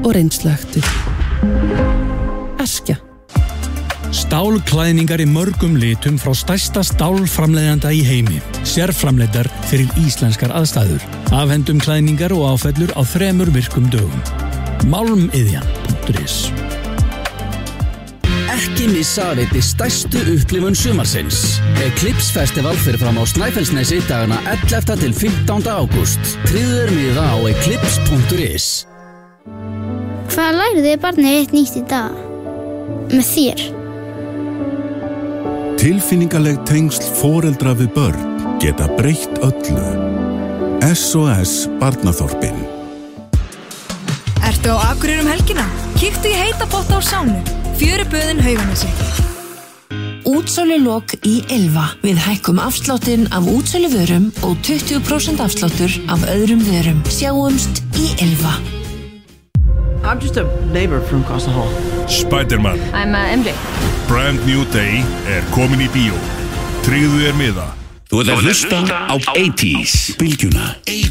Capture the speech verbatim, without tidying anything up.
og reynslögtu. Askja. Stálklæðningar í mörgum litum frá stærsta stálframleiðanda í heimi. Sérframleiddar fyrir íslenskar aðstæður. Afhendum klæðningar og áfellur á þremur virkum dögum. Málmiðjan punktur is. Ekki missa að veiti stærstu upplifun sumarsins. Eclipse Festival fyrir fram á Snæfellsnesi dagana ellefta til fimmtánda ágúst. Tryggðu þér miða á eclipse punktur is. Hvað lærði barnið eitt nýtt í dag? Með þér? Tilfinningaleg tengsl foreldra við börn geta breytt öllu. S O S Barnaþorpin. Ertu á Akureyri um helgina? Kíktu í heita potta á Sánu. Fjöruböðin Hauganesi. Útsölulok í Ylva. Við hækkum afsláttinn af útsöluvörum og tuttugu prósent afsláttur af öðrum vörum. Sjáumst í Ylva. I'm just a neighbor from across the hall. Spider-Man. I'm uh, M J. Brand New Day er komin í bíó. Tryggðu þér miða. Þú ert að hlusta á eighties Bylgjuna.